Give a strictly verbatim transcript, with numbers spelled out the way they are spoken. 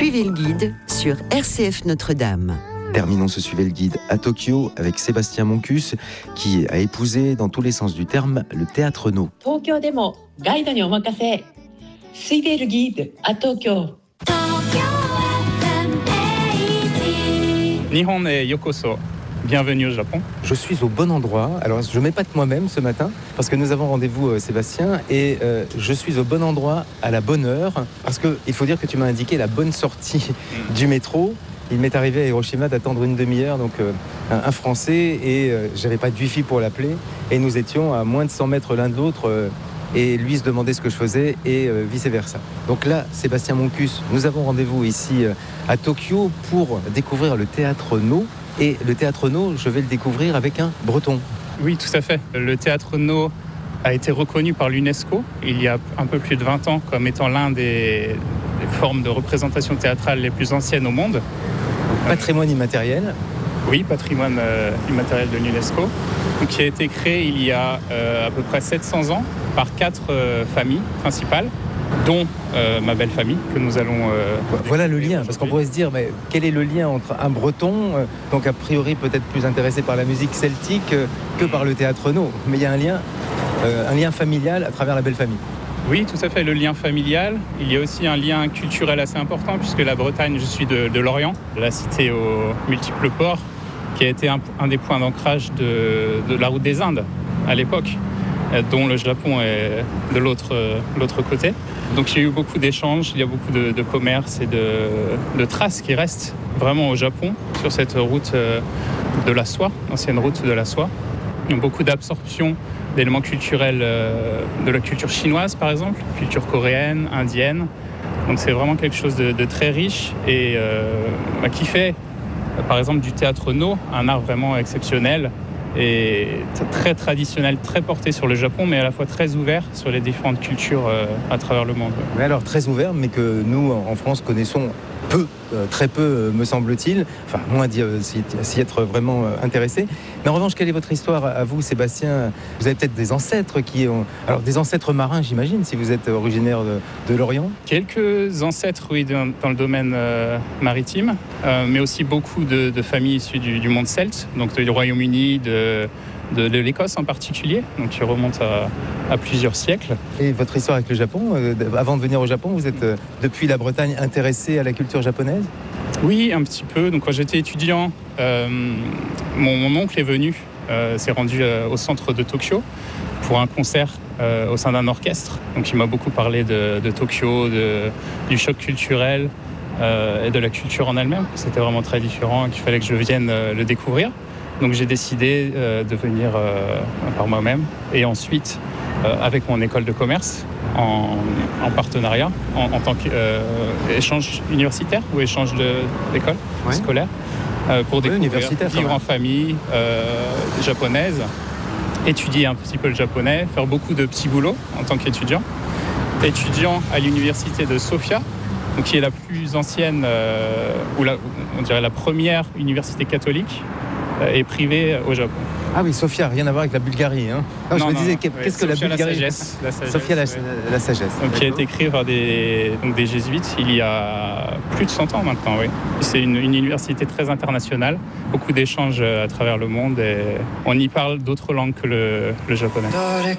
Suivez le guide sur R C F Notre-Dame. Terminons ce Suivez le guide à Tokyo avec Sébastien Moncus qui a épousé dans tous les sens du terme le théâtre No. Tokyo de mo guide ni omakase. Suivez le guide à Tokyo. Nihon e yokoso. Bienvenue au Japon. Je suis au bon endroit. Alors, je m'épate moi-même ce matin parce que nous avons rendez-vous, euh, Sébastien, et euh, je suis au bon endroit à la bonne heure parce qu'il faut dire que tu m'as indiqué la bonne sortie mmh. du métro. Il m'est arrivé à Hiroshima d'attendre une demi-heure, donc euh, un, un Français, et euh, j'avais pas de wifi pour l'appeler. Et nous étions à moins de cent mètres l'un de l'autre, euh, et lui se demandait ce que je faisais, et euh, vice-versa. Donc là, Sébastien Moncus, nous avons rendez-vous ici euh, à Tokyo pour découvrir le théâtre No. Et le théâtre No, je vais le découvrir avec un breton. Oui, tout à fait. Le théâtre No a été reconnu par l'UNESCO il y a un peu plus de vingt ans comme étant l'un des, des formes de représentation théâtrale les plus anciennes au monde. Patrimoine immatériel. Oui, patrimoine euh, immatériel de l'UNESCO, qui a été créé il y a euh, à peu près sept cents ans par quatre euh, familles principales, dont euh, ma belle famille, que nous allons... Euh, voilà le lien, parce qu'on pourrait se dire, mais quel est le lien entre un breton, euh, donc a priori peut-être plus intéressé par la musique celtique euh, que par le théâtre No, mais il y a un lien, euh, un lien familial à travers la belle famille. Oui, tout à fait, le lien familial. Il y a aussi un lien culturel assez important, puisque la Bretagne, je suis de, de Lorient, de la cité aux multiples ports, qui a été un, un des points d'ancrage de, de la route des Indes à l'époque, dont le Japon est de l'autre, l'autre côté. Donc il y a eu beaucoup d'échanges, il y a beaucoup de, de commerce et de, de traces qui restent vraiment au Japon sur cette route de la soie, ancienne route de la soie. Il y a beaucoup d'absorption d'éléments culturels de la culture chinoise, par exemple, culture coréenne, indienne. Donc c'est vraiment quelque chose de, de très riche et euh, bah, qui fait, par exemple, du théâtre No un art vraiment exceptionnel et très traditionnel, très porté sur le Japon, mais à la fois très ouvert sur les différentes cultures euh, à travers le monde. Mais alors très ouvert, mais que nous, en France, connaissons peu, euh, très peu, euh, me semble-t-il, enfin, moins d'y, euh, s'y, s'y être vraiment euh, intéressé. Mais en revanche, quelle est votre histoire à vous, Sébastien ? Vous avez peut-être des ancêtres qui ont... Alors, des ancêtres marins, j'imagine, si vous êtes originaire de, de l'Orient ? Quelques ancêtres, oui, dans, dans le domaine euh, maritime, euh, mais aussi beaucoup de, de familles issues du, du monde celte, donc du Royaume-Uni, de... De, de l'Écosse en particulier, donc qui remonte à, à plusieurs siècles. Et votre histoire avec le Japon, euh, avant de venir au Japon, vous êtes euh, depuis la Bretagne intéressé à la culture japonaise ? Oui, un petit peu. Donc quand j'étais étudiant, euh, mon, mon oncle est venu, euh, s'est rendu euh, au centre de Tokyo pour un concert euh, au sein d'un orchestre. Donc il m'a beaucoup parlé de, de Tokyo, de, du choc culturel euh, et de la culture en elle-même. C'était vraiment très différent et qu'il fallait que je vienne euh, le découvrir. Donc j'ai décidé euh, de venir euh, par moi-même et ensuite euh, avec mon école de commerce en, en partenariat, en, en tant qu'échange euh, universitaire ou échange de, d'école ouais. scolaire euh, pour découvrir, ouais, vivre en famille euh, japonaise, étudier un petit peu le japonais, faire beaucoup de petits boulots en tant qu'étudiant. Étudiant à l'université de Sofia, donc qui est la plus ancienne, euh, ou la, on dirait la première université catholique et privée au Japon. Ah oui, Sofia, rien à voir avec la Bulgarie. Hein. Non, non, je me disais, non, qu'est-ce oui, que la Bulgarie ? La sagesse, la sagesse, Sofia, la, oui. la sagesse. Donc, qui a été créée par des, donc, des jésuites il y a plus de cent ans maintenant. Oui. C'est une, une université très internationale, beaucoup d'échanges à travers le monde et on y parle d'autres langues que le, le japonais.